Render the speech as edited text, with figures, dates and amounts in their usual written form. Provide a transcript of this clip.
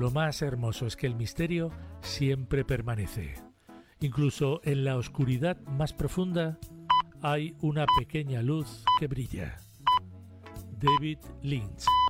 lo más hermoso es que el misterio siempre permanece. Incluso en la oscuridad más profunda hay una pequeña luz que brilla. David Lynch.